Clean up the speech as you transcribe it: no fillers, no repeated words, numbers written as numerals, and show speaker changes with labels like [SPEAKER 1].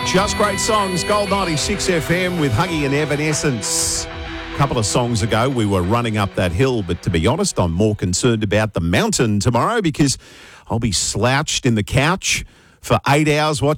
[SPEAKER 1] Just great songs. Gold 96 FM with Huggy and Evanescence. A couple of songs ago, we were running up that hill, but to be honest, I'm more concerned about the mountain tomorrow because I'll be slouched in the couch for 8 hours watching